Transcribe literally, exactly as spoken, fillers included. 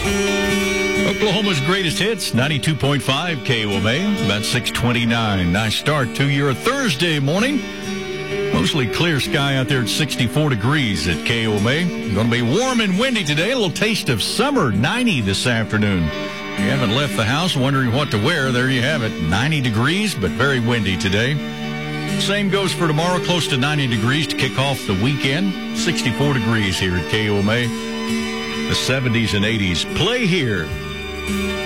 Oklahoma's greatest hits, ninety-two point five K O M A, about six twenty-nine. Nice start to your Thursday morning. Mostly clear sky out there at sixty-four degrees at K O M A. Going to be warm and windy today. A little taste of summer, ninety this afternoon. If you haven't left the house wondering what to wear, there you have it. ninety degrees, but very windy today. Same goes for tomorrow, close to ninety degrees to kick off the weekend. sixty-four degrees here at K O M A. The seventies and eighties play here.